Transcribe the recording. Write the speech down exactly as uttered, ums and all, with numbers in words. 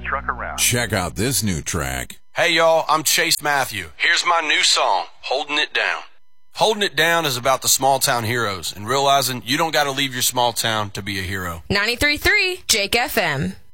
truck around. Check out this new track. Hey, y'all, I'm Chase Matthew. Here's my new song, Holding It Down. Holding It Down is about the small-town heroes and realizing you don't got to leave your small town to be a hero. ninety-three point three Jake F M.